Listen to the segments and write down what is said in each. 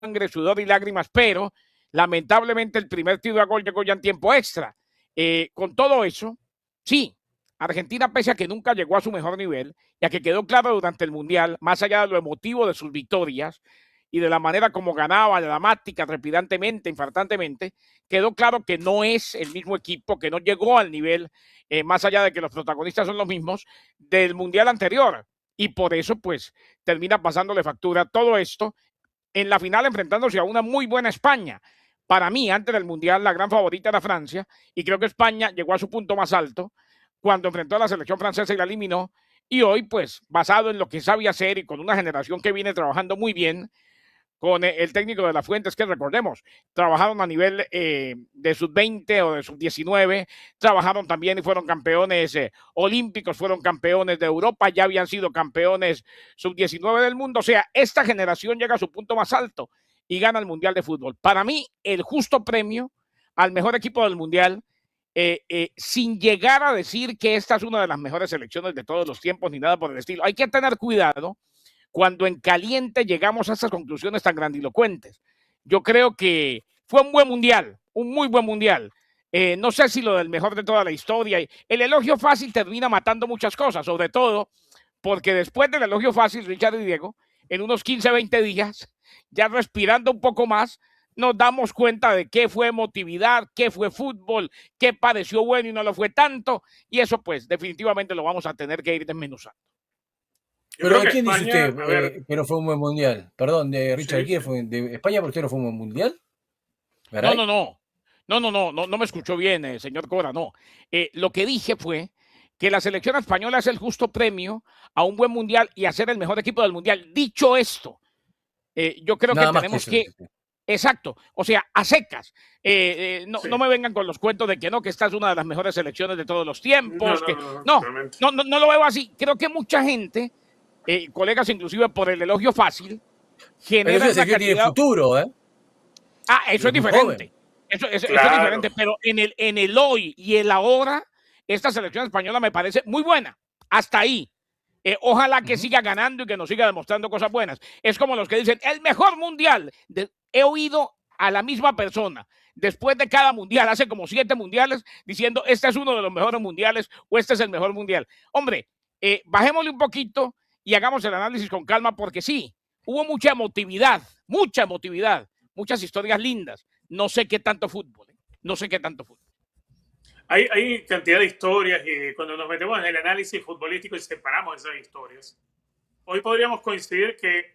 sangre, sudor y lágrimas, pero lamentablemente el primer tiro de gol llegó ya en tiempo extra. Con todo eso, sí, Argentina, pese a que nunca llegó a su mejor nivel, y a que quedó claro durante el Mundial, más allá de lo emotivo de sus victorias y de la manera como ganaba, dramática, trepidantemente, infartantemente, quedó claro que no es el mismo equipo, que no llegó al nivel, más allá de que los protagonistas son los mismos, del Mundial anterior. Y por eso, pues, termina pasándole factura todo esto en la final enfrentándose a una muy buena España. Para mí, antes del Mundial, la gran favorita era Francia, y creo que España llegó a su punto más alto cuando enfrentó a la selección francesa y la eliminó, y hoy, pues, basado en lo que sabía hacer y con una generación que viene trabajando muy bien, con el técnico de la Fuentes, que recordemos, trabajaron a nivel de sub-20 o de sub-19, trabajaron también y fueron campeones olímpicos, fueron campeones de Europa, ya habían sido campeones sub-19 del mundo. O sea, esta generación llega a su punto más alto y gana el Mundial de Fútbol. Para mí, el justo premio al mejor equipo del Mundial, sin llegar a decir que esta es una de las mejores selecciones de todos los tiempos ni nada por el estilo. Hay que tener cuidado cuando en caliente llegamos a esas conclusiones tan grandilocuentes. Yo creo que fue un buen mundial, un muy buen mundial. No sé si lo del mejor de toda la historia. El elogio fácil termina matando muchas cosas, sobre todo porque después del elogio fácil, Richard y Diego, en unos 15, 20 días, ya respirando un poco más, nos damos cuenta de qué fue emotividad, qué fue fútbol, qué pareció bueno y no lo fue tanto, y eso pues definitivamente lo vamos a tener que ir desmenuzando. Pero ¿quién dice usted que no fue un buen mundial? Perdón, de Richard, ¿quién fue? ¿De España por usted no fue un buen mundial? ¿Garay? No me escuchó bien, señor Cora, no. Lo que dije fue que la selección española es el justo premio a un buen mundial y a ser el mejor equipo del mundial. Dicho esto, yo creo que tenemos que... Exacto, o sea, a secas. No me vengan con los cuentos de que no, que esta es una de las mejores selecciones de todos los tiempos. No lo veo así. Creo que mucha gente, colegas inclusive por el elogio fácil, genera una cantidad... tiene futuro, ¿eh? Eso es diferente. Eso es diferente, pero en el hoy y el ahora, esta selección española me parece muy buena. Hasta ahí. Ojalá que siga ganando y que nos siga demostrando cosas buenas. Es como los que dicen, el mejor mundial. He oído a la misma persona después de cada mundial, hace como 7 mundiales, diciendo, este es uno de los mejores mundiales o este es el mejor mundial. Hombre, bajémosle un poquito y hagamos el análisis con calma, porque sí, hubo mucha emotividad, muchas historias lindas. No sé qué tanto fútbol, Hay cantidad de historias y cuando nos metemos en el análisis futbolístico y separamos esas historias, hoy podríamos coincidir que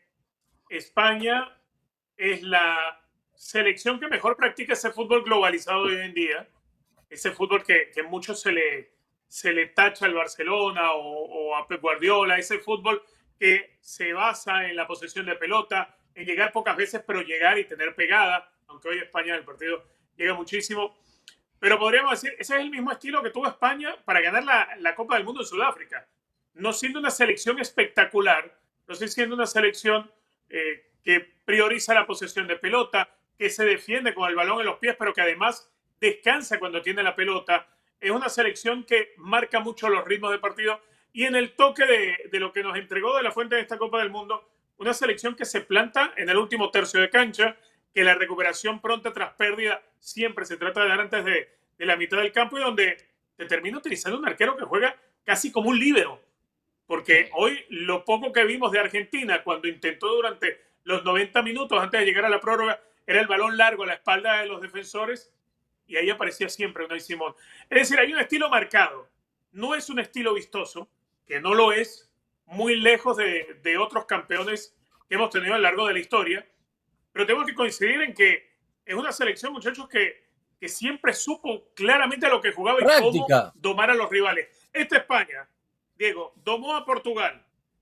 España es la selección que mejor practica ese fútbol globalizado hoy en día, ese fútbol que muchos se le tacha al Barcelona o a Pep Guardiola, ese fútbol que se basa en la posesión de pelota, en llegar pocas veces, pero llegar y tener pegada, aunque hoy España en el partido llega muchísimo. Pero podríamos decir, ese es el mismo estilo que tuvo España para ganar la Copa del Mundo en Sudáfrica. No siendo una selección espectacular, no siendo una selección que prioriza la posesión de pelota, que se defiende con el balón en los pies, pero que además descansa cuando tiene la pelota. Es una selección que marca mucho los ritmos de partido y en el toque de lo que nos entregó de la Fuente de esta Copa del Mundo, una selección que se planta en el último tercio de cancha, que la recuperación pronta tras pérdida siempre se trata de dar antes de la mitad del campo y donde te termina utilizando un arquero que juega casi como un líbero. Porque hoy lo poco que vimos de Argentina cuando intentó durante los 90 minutos antes de llegar a la prórroga era el balón largo a la espalda de los defensores y ahí aparecía siempre Unai Simón. Es decir, hay un estilo marcado. No es un estilo vistoso, que no lo es, muy lejos de otros campeones que hemos tenido a lo largo de la historia, pero tenemos que coincidir en que es una selección, muchachos, que siempre supo claramente a lo que jugaba y cómo domar a los rivales. Esta España, Diego, domó a Portugal,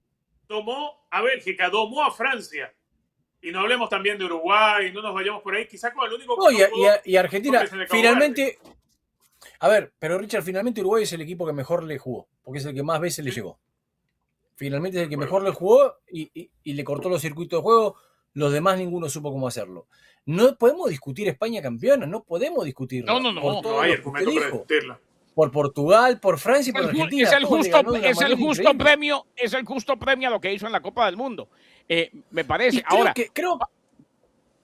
domó a Bélgica, domó a Francia. Y no hablemos también de Uruguay, no nos vayamos por ahí, quizás con el único que y Argentina, finalmente... A ver, pero Richard, finalmente Uruguay es el equipo que mejor le jugó, porque es el que más veces le llegó. Finalmente es el que mejor le jugó y le cortó los circuitos de juego. Los demás ninguno supo cómo hacerlo. No podemos discutir España campeona, no podemos discutirlo. No hay argumento para discutirla. Por Portugal, por Francia y por Argentina. Es el justo premio a lo que hizo en la Copa del Mundo. Me parece. Ahora, creo